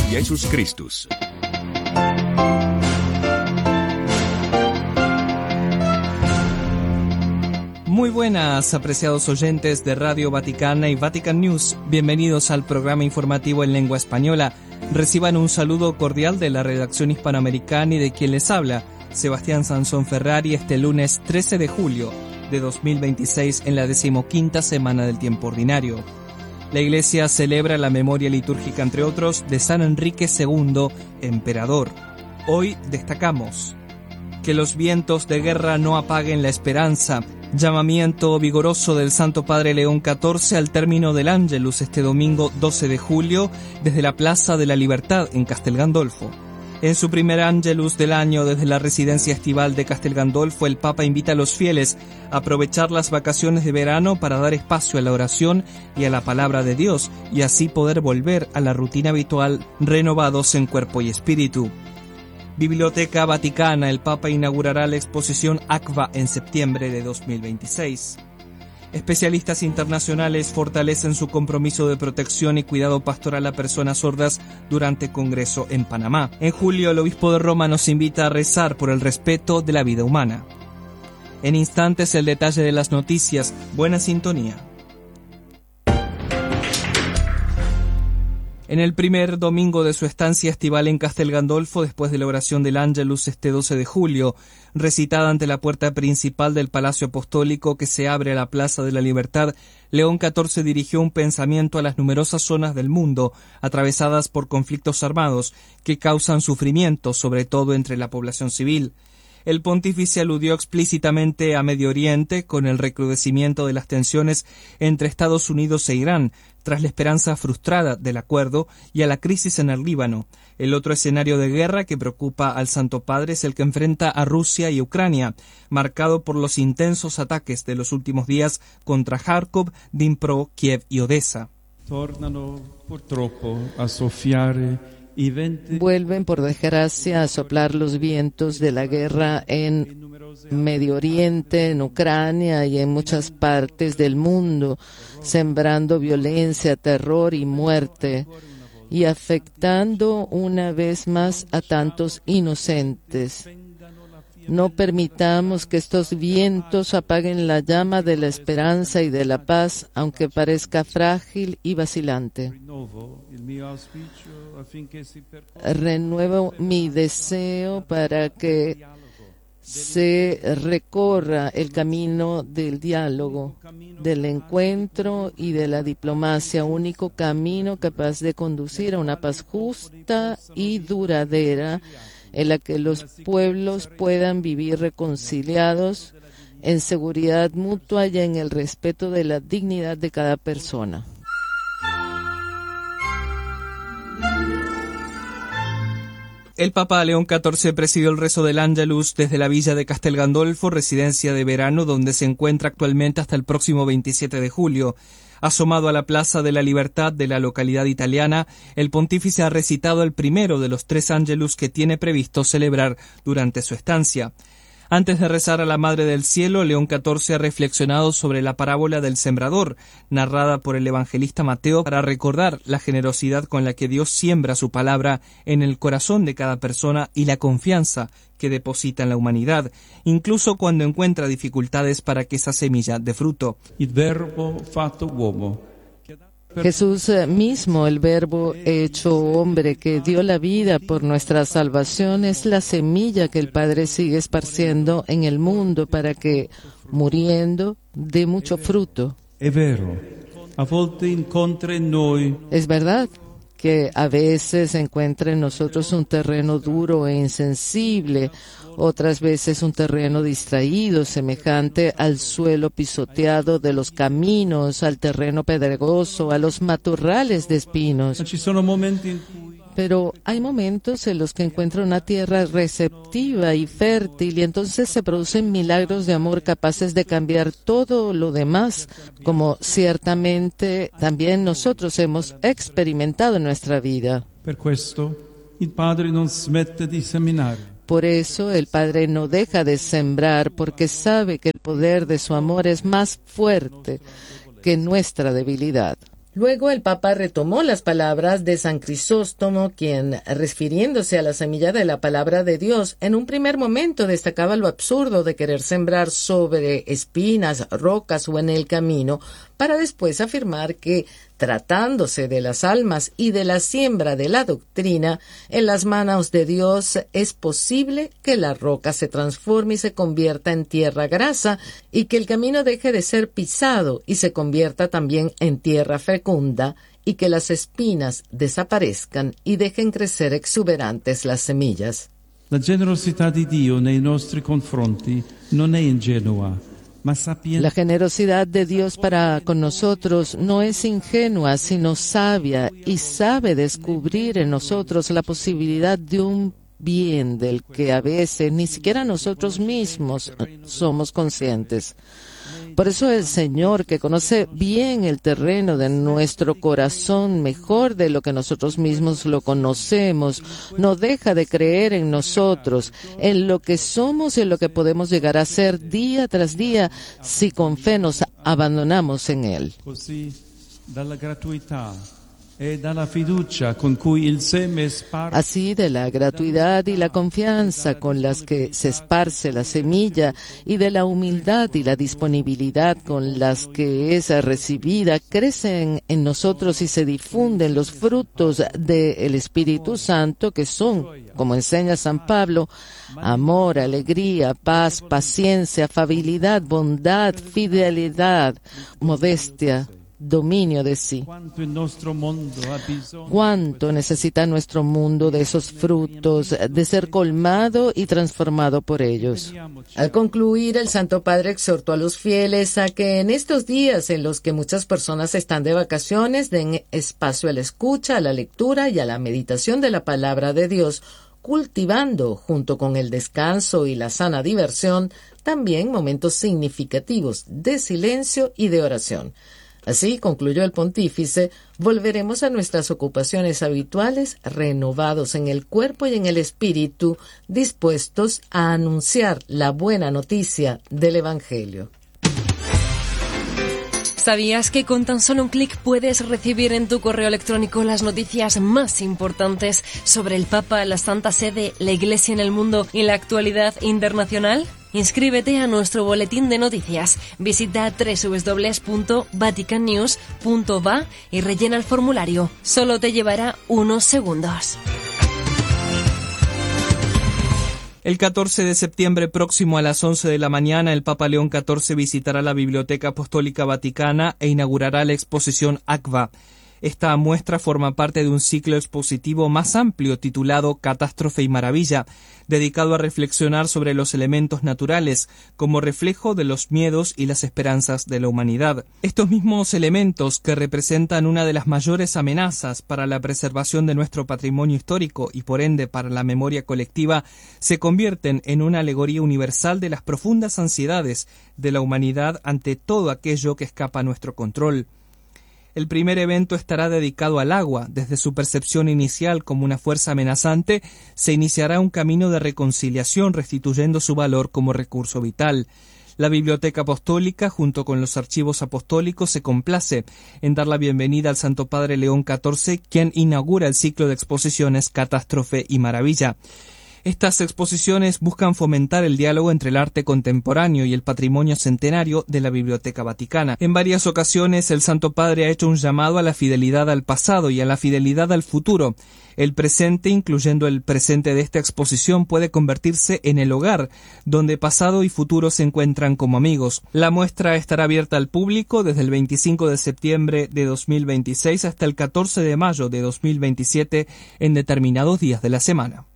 Jesus Christus. Muy buenas, apreciados oyentes de Radio Vaticana y Vatican News. Bienvenidos al programa informativo en lengua española. Reciban un saludo cordial de la redacción hispanoamericana y de quien les habla, Sebastián Sansón Ferrari, este lunes 13 de julio de 2026 en la 15ª semana del tiempo ordinario. La Iglesia celebra la memoria litúrgica, entre otros, de San Enrique II, emperador. Hoy destacamos: que los vientos de guerra no apaguen la esperanza. Llamamiento vigoroso del Santo Padre León XIV al término del Ángelus este domingo 12 de julio desde la Plaza de la Libertad en Castel Gandolfo. En su primer Ángelus del año desde la residencia estival de Castel Gandolfo, el Papa invita a los fieles a aprovechar las vacaciones de verano para dar espacio a la oración y a la palabra de Dios y así poder volver a la rutina habitual renovados en cuerpo y espíritu. Biblioteca Vaticana, el Papa inaugurará la exposición ACVA en septiembre de 2026. Especialistas internacionales fortalecen su compromiso de protección y cuidado pastoral a personas sordas durante Congreso en Panamá. En julio, el Obispo de Roma nos invita a rezar por el respeto de la vida humana. En instantes, el detalle de las noticias. Buena sintonía. En el primer domingo de su estancia estival en Castel Gandolfo, después de la oración del Ángelus este 12 de julio, recitada ante la puerta principal del Palacio Apostólico que se abre a la Plaza de la Libertad, León XIV dirigió un pensamiento a las numerosas zonas del mundo atravesadas por conflictos armados que causan sufrimiento, sobre todo entre la población civil. El pontífice aludió explícitamente a Medio Oriente con el recrudecimiento de las tensiones entre Estados Unidos e Irán, tras la esperanza frustrada del acuerdo, y a la crisis en el Líbano. El otro escenario de guerra que preocupa al Santo Padre es el que enfrenta a Rusia y Ucrania, marcado por los intensos ataques de los últimos días contra Kharkov, Dnipro, Kiev y Odessa. Vuelven por desgracia a soplar los vientos de la guerra en Medio Oriente, en Ucrania y en muchas partes del mundo, sembrando violencia, terror y muerte, y afectando una vez más a tantos inocentes. No permitamos que estos vientos apaguen la llama de la esperanza y de la paz, aunque parezca frágil y vacilante. Renuevo mi deseo para que se recorra el camino del diálogo, del encuentro y de la diplomacia, único camino capaz de conducir a una paz justa y duradera, en la que los pueblos puedan vivir reconciliados en seguridad mutua y en el respeto de la dignidad de cada persona. El Papa León XIV presidió el rezo del Ángelus desde la villa de Castel Gandolfo, residencia de verano donde se encuentra actualmente hasta el próximo 27 de julio. Asomado a la Plaza de la Libertad de la localidad italiana, el pontífice ha recitado el primero de los 3 Ángelus que tiene previsto celebrar durante su estancia. Antes de rezar a la Madre del Cielo, León XIV ha reflexionado sobre la parábola del sembrador, narrada por el evangelista Mateo, para recordar la generosidad con la que Dios siembra su palabra en el corazón de cada persona y la confianza que deposita en la humanidad, incluso cuando encuentra dificultades para que esa semilla dé fruto. Il verbo fatto uomo. Jesús mismo, el Verbo hecho hombre, que dio la vida por nuestra salvación, es la semilla que el Padre sigue esparciendo en el mundo para que, muriendo, dé mucho fruto. È vero, a volte incontra in noi. Es verdad que a veces se encuentra en nosotros un terreno duro e insensible, otras veces un terreno distraído, semejante al suelo pisoteado de los caminos, al terreno pedregoso, a los matorrales de espinos. Ci sono momenti in cui Pero hay momentos en los que encuentra una tierra receptiva y fértil y entonces se producen milagros de amor capaces de cambiar todo lo demás, como ciertamente también nosotros hemos experimentado en nuestra vida. per questo il Padre non smette di seminare. Por eso el Padre no deja de sembrar, porque sabe que el poder de su amor es más fuerte que nuestra debilidad. Luego el Papa retomó las palabras de San Crisóstomo, quien, refiriéndose a la semilla de la palabra de Dios, en un primer momento destacaba lo absurdo de querer sembrar sobre espinas, rocas o en el camino, para después afirmar que, tratándose de las almas y de la siembra de la doctrina, en las manos de Dios es posible que la roca se transforme y se convierta en tierra grasa, y que el camino deje de ser pisado y se convierta también en tierra fecunda, y que las espinas desaparezcan y dejen crecer exuberantes las semillas. La generosità di Dio nei nostri confronti non è ingenua. La generosidad de Dios para con nosotros no es ingenua, sino sabia, y sabe descubrir en nosotros la posibilidad de un bien del que a veces ni siquiera nosotros mismos somos conscientes. Por eso el Señor, que conoce bien el terreno de nuestro corazón mejor de lo que nosotros mismos lo conocemos, no deja de creer en nosotros, en lo que somos y en lo que podemos llegar a ser día tras día si con fe nos abandonamos en Él. Así, de la gratuidad y la confianza con las que se esparce la semilla y de la humildad y la disponibilidad con las que es recibida, crecen en nosotros y se difunden los frutos del Espíritu Santo, que son, como enseña San Pablo, amor, alegría, paz, paciencia, afabilidad, bondad, fidelidad, modestia, dominio de sí. ¿Cuánto necesita nuestro mundo de esos frutos, de ser colmado y transformado por ellos? Al concluir, el Santo Padre exhortó a los fieles a que en estos días en los que muchas personas están de vacaciones den espacio a la escucha, a la lectura y a la meditación de la palabra de Dios, cultivando, junto con el descanso y la sana diversión, también momentos significativos de silencio y de oración. Así, concluyó el pontífice, volveremos a nuestras ocupaciones habituales, renovados en el cuerpo y en el espíritu, dispuestos a anunciar la buena noticia del Evangelio. ¿Sabías que con tan solo un clic puedes recibir en tu correo electrónico las noticias más importantes sobre el Papa, la Santa Sede, la Iglesia en el mundo y la actualidad internacional? Inscríbete a nuestro boletín de noticias. Visita www.vaticannews.va y rellena el formulario. Solo te llevará unos segundos. El 14 de septiembre próximo a las 11 de la mañana, el Papa León XIV visitará la Biblioteca Apostólica Vaticana e inaugurará la exposición ACVA. Esta muestra forma parte de un ciclo expositivo más amplio titulado Catástrofe y Maravilla, dedicado a reflexionar sobre los elementos naturales como reflejo de los miedos y las esperanzas de la humanidad. Estos mismos elementos, que representan una de las mayores amenazas para la preservación de nuestro patrimonio histórico y por ende para la memoria colectiva, se convierten en una alegoría universal de las profundas ansiedades de la humanidad ante todo aquello que escapa a nuestro control. El primer evento estará dedicado al agua. Desde su percepción inicial como una fuerza amenazante, se iniciará un camino de reconciliación, restituyendo su valor como recurso vital. La Biblioteca Apostólica, junto con los archivos apostólicos, se complace en dar la bienvenida al Santo Padre León XIV, quien inaugura el ciclo de exposiciones Catástrofe y Maravilla. Estas exposiciones buscan fomentar el diálogo entre el arte contemporáneo y el patrimonio centenario de la Biblioteca Vaticana. En varias ocasiones, el Santo Padre ha hecho un llamado a la fidelidad al pasado y a la fidelidad al futuro. El presente, incluyendo el presente de esta exposición, puede convertirse en el hogar, donde pasado y futuro se encuentran como amigos. La muestra estará abierta al público desde el 25 de septiembre de 2026 hasta el 14 de mayo de 2027 en determinados días de la semana.